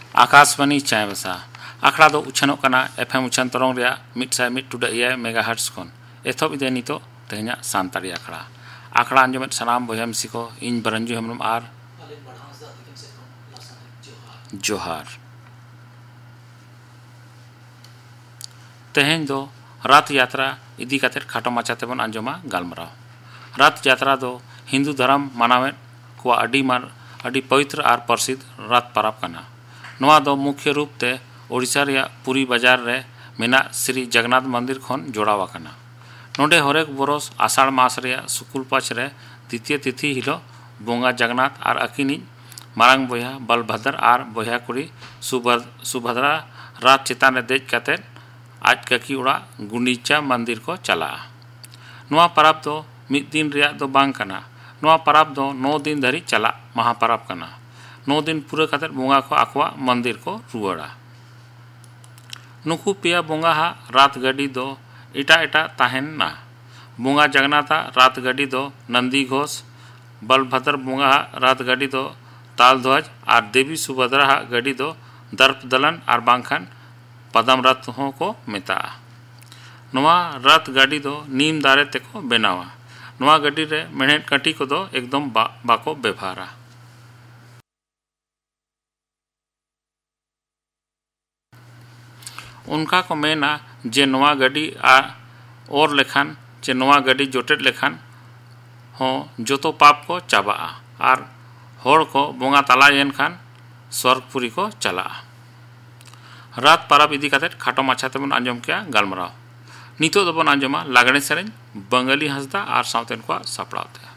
आकाशवाणी चायबासा आखड़ा दो उछानों कना एफएम उछान तरंग रे 101.2 मेगाहर्ट्ज खन एथब इदे नितो तेहना सानताड़ी आखड़ा आंजमेट सनाम बया मिसी को इन बरंजू हेमरम आर जोहार तेहें दो रथ यात्रा इदी कातेर खाटो माचाते बन आंजमा गालमराव रथ यात्रा दो हिंदू धर्म मानावे को अडी पवित्र आर प्रसिद्ध रथ परब कना नवा दो मुख्य रूप ते ओडिशा रे पुरी बाजार रे मेना श्री जगन्नाथ मंदिर खन जोड़ावा कना नोडे हरेक बरस आषाढ़ मास रे शुक्ल पक्ष रे द्वितीय तिथि हिलो बोंगा जगन्नाथ आर अकिनी मारांग बया बलभद्र आर बया कुड़ी सुभद्रा रात चेतान रे देज काते आज ककी उड़ा गुंडीचा मंदिर को चला नवा परब दो मिद दिन रे दो बांग कना नवा परब दो 9 दिन धरी चला महापरब कना 9 दिन पूरा काते बोंगा को आकवा मंदिर को रुआड़ा नुकु पिया बोंगा हा रात गड्डी दो इटा इटा ताहेन ना बोंगा जगन्नाथ रात गड्डी दो नंदी घोष बलभद्र बोंगा रात गड्डी दो ताल ध्वज और देवी सुभद्रा गड्डी दो दर्प दलन और बांखन पदम रथ हो को मेता नवा रथ गाड़ी दो नीम दारे तेको बेनावा नवा गड्डी रे मेहनत कटी को दो एकदम बाको बेभारा उनका को मेना जे नवा गड्डी और लेखान जे नवा गड्डी जोटेट लेखान हो जोतो पाप को चाबा और होड़ को बोंगा तला येन खान स्वर्गपुरी को चला रात परब इदी काते खाटो माछाते बन आंजम किया गालमराव नितो दबन आंजमा लागणे सेरें बंगाली हंसदा और सावतेन को सापड़ाते।